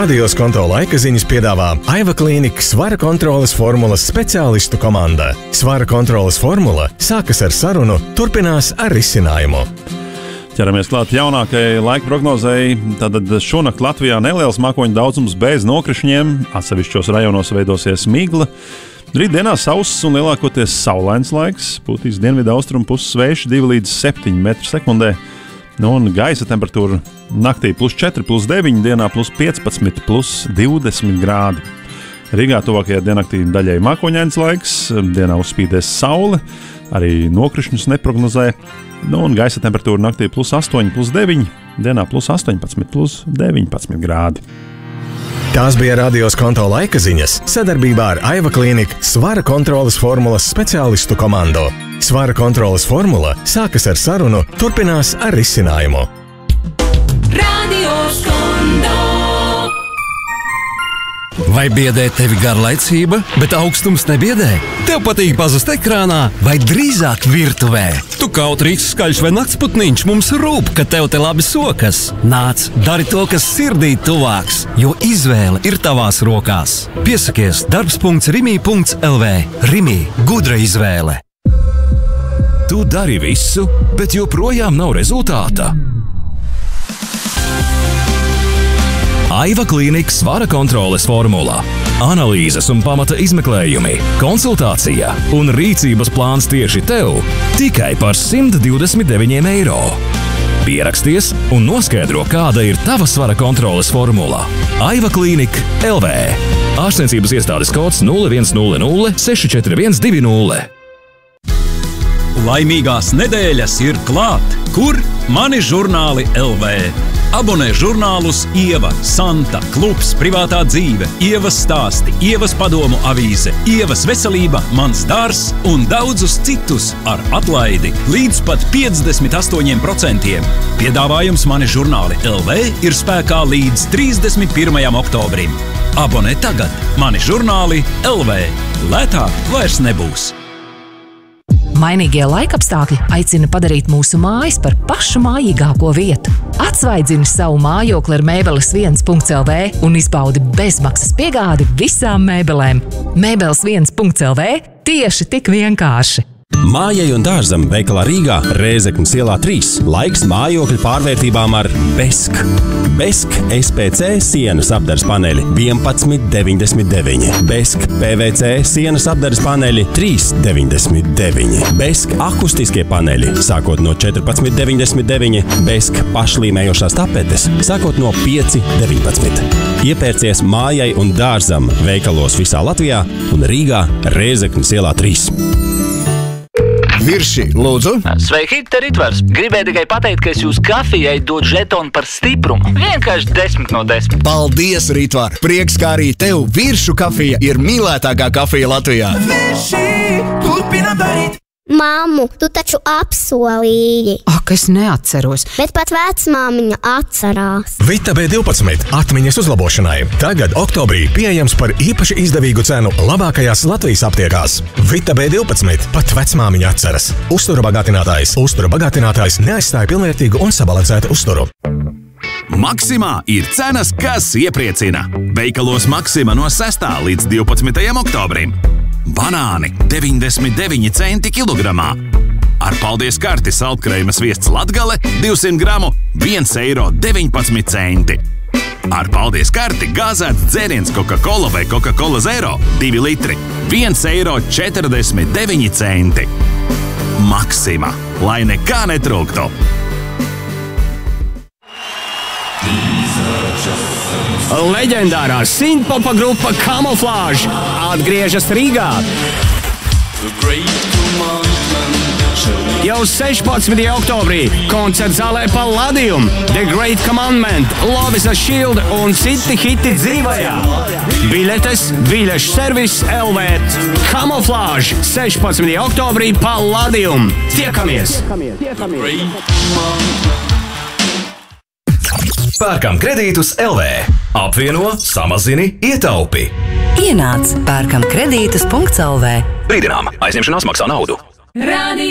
Radios konto laika ziņas piedāvā Aiva Klīnika svara kontroles formulas speciālistu komanda. Svara kontroles formula sākas ar sarunu, turpinās ar risinājumu. Ķeramies klāt jaunākajai laika prognozei. Tātad šonakt Latvijā neliels mākoņu daudzums bez nokrišņiem, atsevišķos rajonos veidosies migla. Rītdienā sauss un lielākoties saulains laiks, pūtīs dienvidu austrumu puses vējš 2 līdz 7 metru sekundē. Un gaisa temperatūra naktī +4, +9, dienā +15, +20 grādi. Rīgā tuvākajā diennaktī daļai mākoņains laiks, dienā uzspīdēs saule, arī nokrišņus neprognozē. Un gaisa temperatūra naktī +8, +9, dienā +18, +19 grādi. Tās bija Radios konto laika ziņas sadarbībā ar Aiva Klīnika svara kontroles formulas speciālistu komandu. Svara kontroles formula sākas ar sarunu, turpinās ar risinājumu. Radios konto. Vai biedē tevi garlaicība, bet augstums nebiedē? Tev patīk pazust ekrānā vai drīzāk virtuvē? Tu kautrīgs, skaļš vai naktsputniņš, mums rūp, ka tev te labi sokas. Nāc, dari to, kas sirdī tuvāks, jo izvēle ir tavās rokās. Piesakies darbs.rimi.lv. Rimi – gudra izvēle. Tu dari visu, bet joprojām nav rezultāta. Aiva Klīnika svara kontroles formula. Analīzes un pamata izmeklējumi, konsultācija un rīcības plāns tieši tev tikai par 129 eiro. Pieraksties un noskaidro, kāda ir tava svara kontroles formula. Aiva Klīnika LV. Ārstniecības iestādes kods 0100 64120. Laimīgās nedēļas ir klāt! Kur? Mani žurnāli LV. Abonē žurnālus Ieva, Santa, Klubs, Privātā dzīve, Ievas stāsti, Ievas padomu avīze, Ievas veselība, Mans dārzs un daudzus citus ar atlaidi līdz pat 58%. Piedāvājums Mani žurnāli LV ir spēkā līdz 31. oktobrim. Abonē tagad Mani žurnāli LV. Lētāk vairs nebūs. Mainīgie laikapstākļi aicina padarīt mūsu mājas par pašu mājīgāko vietu. Atsvaidzini savu mājokli ar mēbeles1.lv un izbaudi bezmaksas piegādi visām mēbelēm. Mēbeles1.lv tieši tik vienkārši. Mājai un dārzam veikalā Rīgā, Rēzeknes ielā 3. Laiks mājokļu pārvērtībām ar Besk. Besk SPC sienas apdares paneļi 11,99. Besk PVC sienas apdares paneļi 3,99. Besk akustiskie paneļi sākot no 14,99. Besk pašlīmējošās tapetes sākot no 5,19. Iepērcies mājai un dārzam veikalos visā Latvijā un Rīgā, Rēzeknes ielā 3. Virši, lūdzu. Sveiki, te Ritvars. Gribēju tikai pateikt, ka es jūs kafijai dod žetonu par stiprumu. Vienkārši 10 no 10. Paldies, Ritvar. Prieks, kā arī tev Viršu kafija ir mīlētākā kafija Latvijā. Virši, turpinam darīt. Mammu, tu taču apsolīji. Ak, es neatceros. Bet pat vecmāmiņa atcerās. Vita B12 atmiņas uzlabošanai. Tagad oktobrī pieejams par īpaši izdevīgu cenu labākajās Latvijas aptiekās. Vita B12 pat vecmāmiņa atceras. Uztura bagātinātājs. Uztura bagātinātājs neaizstāja pilnvērtīgu un sabalansētu uzturu. Maksimā ir cenas, kas iepriecina. Veikalos Maksima no 6. līdz 12. oktobrim. Banāni 99 centi kilogramā. Ar paldies karti saltkreimas viests Latgale 200 gramu 1,19 eiro. Ar paldies karti gāzēts dzēriens Coca-Cola vai Coca-Cola Zero 2 litri 1,49 eiro. Maksima, lai nekā netrūktu. Leģendārā sintpopa grupa Camouflage atgriežas Rīgā. Jau 16. oktobrī koncerts zālē Palladium, The Great Commandment, Love is a Shield un citi hiti dzīvajā. Biļetes, biļešu servis LV. Camouflage 16. oktobrī Palladium. Tiekamies! Pērkam kredītus LV. Apvieno, samazini, ietaupi. Ienāc pērkamkredītus.lv. Brīdinām, aizņemšanās maksā naudu.